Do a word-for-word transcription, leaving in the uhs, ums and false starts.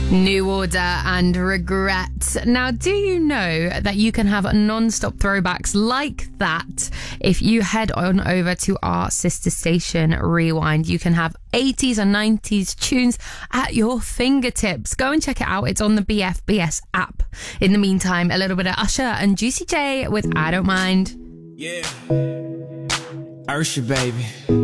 New Order and Regret. Now, do you know that you can have non-stop throwbacks like that if you head on over to our sister station, Rewind? You can have eighties and nineties tunes at your fingertips. Go and check it out. It's on the B F B S app. In the meantime, a little bit of Usher and Juicy J with I Don't Mind. Yeah. Ursha, baby.